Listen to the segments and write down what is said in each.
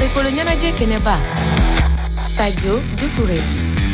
farikolo ɲɛnajɛ kɛnɛba Sadio Doucouré.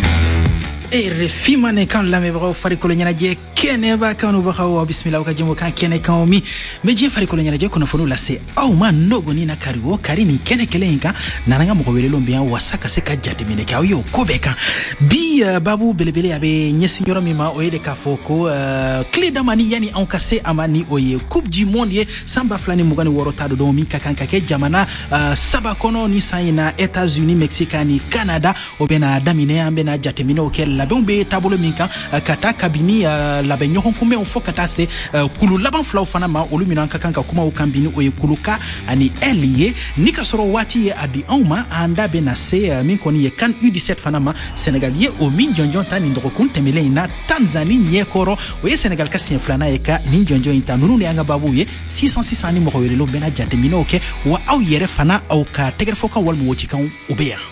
RFI mane kan lamɛbagaw farikolo ɲɛnajɛ kɛnɛba kanubagaw bisimilaw ka jɛmu kan kɛnɛ kan mi me diɲɛ farikolo ɲɛnajɛ kunnafoniw lase aw ma nɔgɔni na kari o kari ni kɛnɛ kelen in kan nana ka mɔgɔ welelenw bɛ yan wasa ka se ka jateminɛ kɛ aw ye o ko bɛɛ kan bi babu belebele a bɛ ɲɛsin yɔrɔ min ma o ye de k'a fɔ ko tile dama ni yani anw ka se a ma ni o ye coupe du monde ye san 2026 ta don min ka kan ka kɛ jamana saba kɔnɔ ni san in na États-Unis Mexique ni Canada o bɛna daminɛ an bɛna jateminɛw kɛ labɛnw bɛ taabolo min kan ka taa kabini labɛn ɲɔgɔn kunbɛnw fɔ ka taa se kulu laban filaw fana ma olu min an ka kan ka kumaw kan bini o ye kuluka ani L ye ni ka sɔrɔ waati ye a di anw ma an da bɛna se min kɔni ye CAN U17 fana ma Senegal ye o min jɔnjɔn ta nin dɔgɔkun tɛmɛlen in na Tanzanie ɲɛkɔrɔ o ye Senegal ka siɲɛ filanan ye ka nin jɔnjɔn in ta ninnu de y'an ka babuw ye 600 ni mɔgɔ welelenw bɛna jateminɛw kɛ wa aw yɛrɛ fana aw ka tɛgɛrɛfɔkan walima wocikanw o bɛ yan.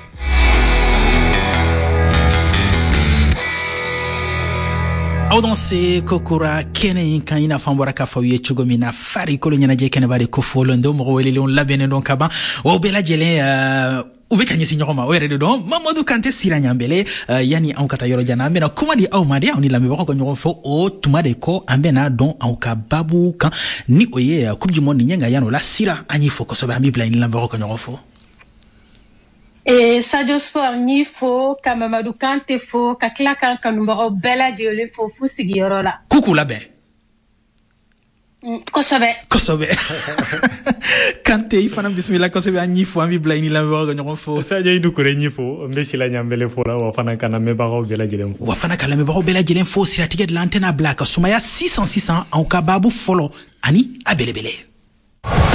Aw don se kokura kɛnɛ in kan ina fan bɔra k'a fɔ aw ye cogo min na farikolo ɲɛnajɛ kɛnɛba de ko fɔlen don mɔgɔ welelenw labɛnnen don ka ban o bɛɛ lajɛlen u bɛ ka ɲɛsin ɲɔgɔn ma o yɛrɛ de dɔn Mamadu Kante Sira Ɲanbɛlɛ yani anw ka taa yɔrɔ jan na an bɛna kuma di aw ma de aw ni lamɛnbagaw ka ɲɔgɔn fɔ o tuma de kɔ an bɛna dɔn aw ka babu kan ni o ye coupe du monde ɲɛ nka yan o la Sira an y'i fɔ kosɛbɛ an b'i bila ni lamɛnbagaw ka ɲɔgɔn fɔ. Sadio Sport ni fo ka Mamadou Kante fo ka tila kan kanubagaw bɛɛ lajɛlen fo fu sigiyɔrɔ la. Kuku labɛn. Kosɛbɛ. Kante i fana bisimila kosɛbɛ an y'i fo an b'i bila i ni lamɛnbagaw ka ɲɔgɔn fo. Sadio Doucouré n'i fo n bɛ Sila Ɲanbɛlɛ fo la wa fana ka lamɛnbagaw bɛɛ lajɛlen fo. Wa fana ka lamɛnbagaw bɛɛ lajɛlen fo siratigɛ de la an tɛna bila ka sumaya 600 aw ka babu fɔlɔ ani a belebele.